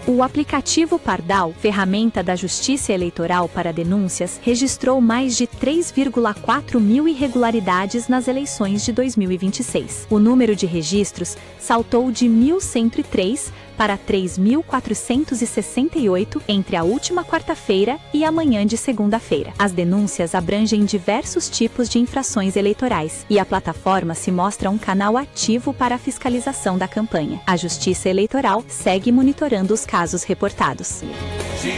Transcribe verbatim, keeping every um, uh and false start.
O aplicativo Pardal, ferramenta da Justiça Eleitoral para denúncias, registrou mais de três vírgula quatro mil irregularidades nas eleições de dois mil e vinte e seis. O número de registros saltou de mil cento e três para três mil quatrocentos e sessenta e oito entre a última quarta-feira e a manhã de segunda-feira. As denúncias abrangem diversos tipos de infrações eleitorais e a plataforma se mostra um canal ativo para a fiscalização da campanha. A Justiça Eleitoral segue monitorando os casos reportados.